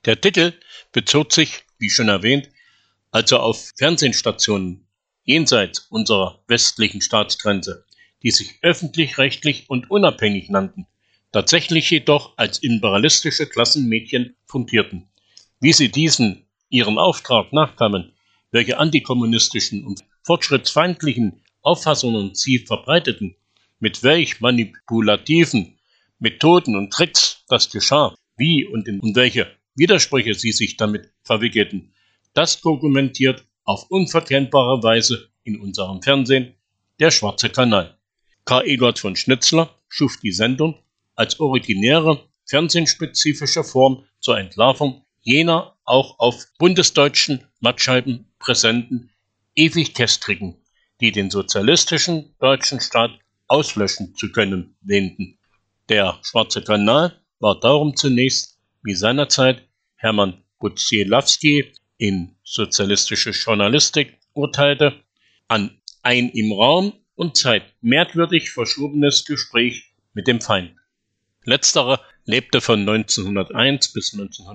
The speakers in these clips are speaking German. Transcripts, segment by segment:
Der Titel bezog sich, wie schon erwähnt, also auf Fernsehstationen jenseits unserer westlichen Staatsgrenze, die sich öffentlich-rechtlich und unabhängig nannten, tatsächlich jedoch als imperialistische Klassenmedien fungierten. Wie sie diesen ihrem Auftrag nachkamen, welche antikommunistischen und fortschrittsfeindlichen Auffassungen sie verbreiteten, mit welch manipulativen Methoden und Tricks das geschah, wie und in welche Widersprüche sie sich damit verwickelten, das dokumentiert auf unverkennbare Weise in unserem Fernsehen der Schwarze Kanal. Karl Eduard von Schnitzler schuf die Sendung als originäre, fernsehspezifische Form zur Entlarvung jener auch auf bundesdeutschen Mattscheiben präsenten Ewiggestrigen, die den sozialistischen deutschen Staat auslöschen zu können wähnten. Der Schwarze Kanal war darum zunächst, wie seinerzeit Hermann Budzielawski in Sozialistische Journalistik urteilte, an ein im Raum und Zeit merkwürdig verschobenes Gespräch mit dem Feind. Letzterer lebte von 1901 bis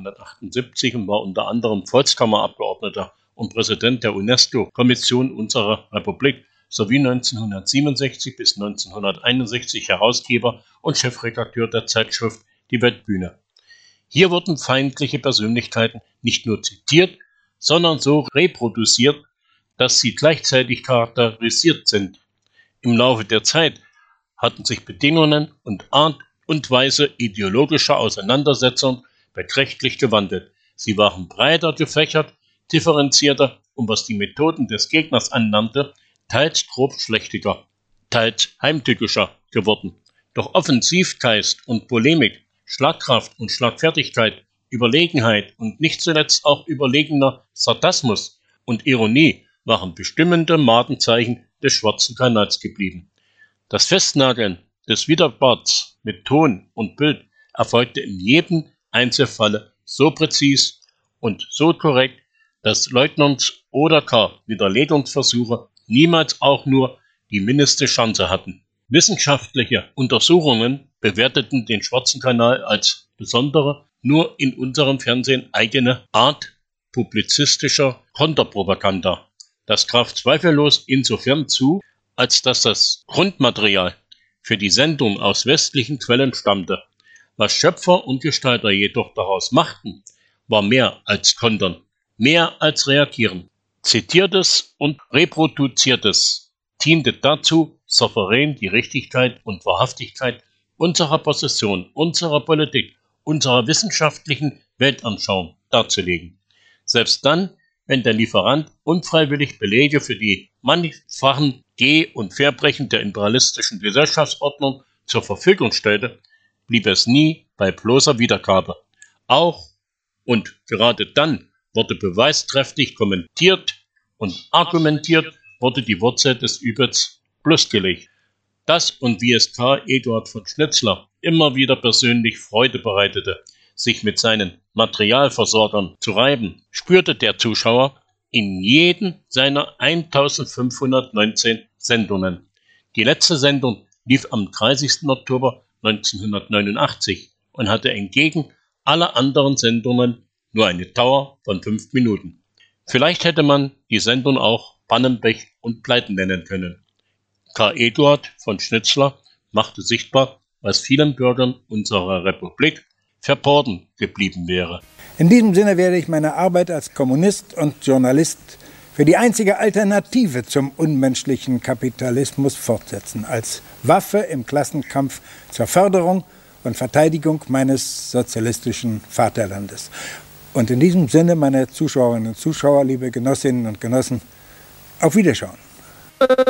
1978 und war unter anderem Volkskammerabgeordneter und Präsident der UNESCO-Kommission unserer Republik sowie 1967 bis 1961 Herausgeber und Chefredakteur der Zeitschrift Die Weltbühne. Hier wurden feindliche Persönlichkeiten nicht nur zitiert, sondern so reproduziert, dass sie gleichzeitig charakterisiert sind. Im Laufe der Zeit hatten sich Bedingungen und Art und Weise ideologischer Auseinandersetzung beträchtlich gewandelt. Sie waren breiter gefächert, differenzierter und was die Methoden des Gegners annannte, teils grobschlächtiger, teils heimtückischer geworden. Doch Offensivgeist und Polemik, Schlagkraft und Schlagfertigkeit, Überlegenheit und nicht zuletzt auch überlegener Sarkasmus und Ironie waren bestimmende Markenzeichen des Schwarzen Kanals geblieben. Das Festnageln des Widerparts mit Ton und Bild erfolgte in jedem Einzelfalle so präzis und so korrekt, dass Leugnungs- oder gar Widerlegungsversuche niemals auch nur die mindeste Chance hatten. Wissenschaftliche Untersuchungen bewerteten den Schwarzen Kanal als besondere, nur in unserem Fernsehen eigene Art publizistischer Konterpropaganda. Das traf zweifellos insofern zu, als dass das Grundmaterial für die Sendung aus westlichen Quellen stammte. Was Schöpfer und Gestalter jedoch daraus machten, war mehr als kontern, mehr als reagieren. Zitiertes und reproduziertes diente dazu, souverän die Richtigkeit und Wahrhaftigkeit unserer Position, unserer Politik, unserer wissenschaftlichen Weltanschauung darzulegen. Selbst dann, wenn der Lieferant unfreiwillig Belege für die mannigfachen Geh- und Verbrechen der imperialistischen Gesellschaftsordnung zur Verfügung stellte, blieb es nie bei bloßer Wiedergabe. Auch und gerade dann wurde beweiskräftig kommentiert und argumentiert, wurde die Wurzel des Übels bloßgelegt. Das und wie es Karl Eduard von Schnitzler immer wieder persönlich Freude bereitete, sich mit seinen Materialversorgern zu reiben, spürte der Zuschauer in jedem seiner 1519 Sendungen. Die letzte Sendung lief am 30. Oktober 1989 und hatte entgegen aller anderen Sendungen nur eine Dauer von 5 Minuten. Vielleicht hätte man die Sendung auch Bannenbech und Pleiten nennen können. Karl Eduard von Schnitzler machte sichtbar, was vielen Bürgern unserer Republik verborgen geblieben wäre. In diesem Sinne werde ich meine Arbeit als Kommunist und Journalist für die einzige Alternative zum unmenschlichen Kapitalismus fortsetzen, als Waffe im Klassenkampf zur Förderung und Verteidigung meines sozialistischen Vaterlandes. Und in diesem Sinne, meine Zuschauerinnen und Zuschauer, liebe Genossinnen und Genossen, auf Wiederschauen.